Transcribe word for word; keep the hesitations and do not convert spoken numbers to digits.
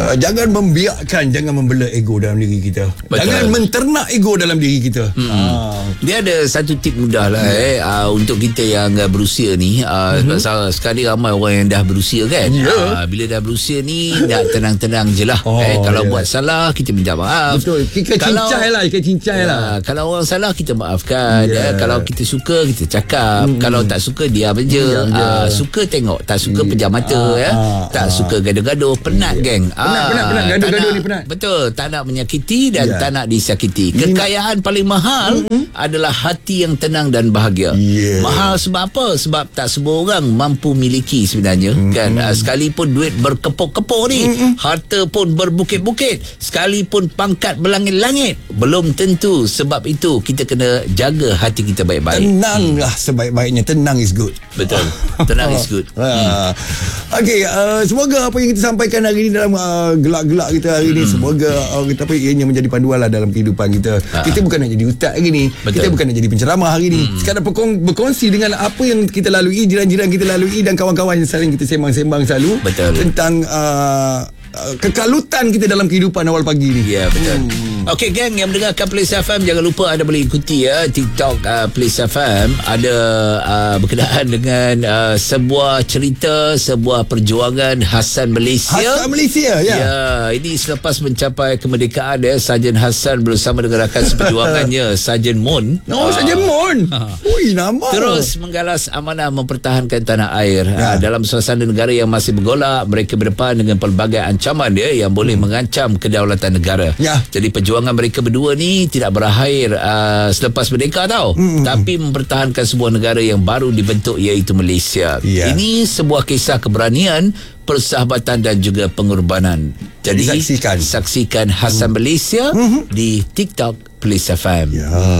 uh, jangan membiarkan, jangan membela ego dalam diri kita. Betul. Jangan menternak ego dalam diri kita. Hmm. Uh. Dia ada satu tip mudah lah hmm. eh uh, untuk kita yang uh, berusia ni. Uh, hmm. Sebab sekali ramai orang yang dah berusia kan. Yeah. Uh, bila dah berusia ni dah tenang-tenang je lah. Oh, eh, kalau yeah. buat salah kita minta maaf. Betul. Kita cincai lah, kita cincai lah. Kalau orang salah kita maafkan. Yeah. Eh, kalau kita suka kita cakap. Hmm. Kalau tak suka diam je. Yeah, yeah. Uh, suka tengok, tak suka yeah. pejam mata. Ah, ya. Ah, tak ah. suka gaduh-gaduh, penat yeah. geng. Penat, ah, penat, penat. Gaduh-gaduh ni penat. Betul, tak nak menyakiti dan yeah. tak nak disakiti. Kekayaan paling mahal mm-hmm. adalah hati yang tenang dan bahagia. Yeah. Mahal sebab apa? Sebab tak semua orang mampu miliki sebenarnya. Mm-hmm. Kan? Uh, sekalipun duit berkepuk-kepuk ni, mm-hmm. harta pun berbukit-bukit, sekalipun pangkat berlangit-langit, belum tentu. Sebab itu kita kena jaga hati kita baik-baik. Tenanglah hmm. sebaik-baiknya. Tenang is good. Betul. Tenang is good. Hmm. Okey, uh, semoga apa yang kita sampaikan hari ini dalam uh, gelak-gelak kita hari ini, hmm. semoga uh, kita apa ianya menjadi panduan lah dalam kehidupan kita. Ha. Kita bukan nak jadi ustaz hari ni. Betul. Kita bukan nak jadi penceramah hari ni. Hmm. Sekadar berkong, berkongsi dengan apa yang kita lalui, jiran-jiran kita lalui dan kawan-kawan yang saling kita sembang-sembang selalu. Betul. Tentang uh, kekalutan kita dalam kehidupan awal pagi ni. Ya, betul. Hmm. Okey geng yang mendengarkan Place F M, jangan lupa anda boleh ikuti ya TikTok uh, Place F M. Ada uh, berkenaan dengan uh, sebuah cerita, sebuah perjuangan Hasan Malaysia. Hasan Malaysia ya. Ya, ini selepas mencapai kemerdekaan ya, Sarjan Hasan bersama dengan rakan seperjuangannya Sarjan Mon. Oh, uh, Sarjan Mon. Ui, nama. Terus menggalas amanah mempertahankan tanah air ya. uh, dalam suasana negara yang masih bergolak. Mereka berdepan dengan pelbagai ancaman dia yang boleh hmm. mengancam kedaulatan negara. Ya. Jadi perjuangan mereka berdua ni tidak berakhir uh, selepas merdeka tau, hmm. tapi mempertahankan sebuah negara yang baru dibentuk iaitu Malaysia. Ya. Ini sebuah kisah keberanian, persahabatan dan juga pengorbanan. Jadi saksikan saksikan Hasan hmm. Malaysia hmm. di TikTok Place F M. Ya.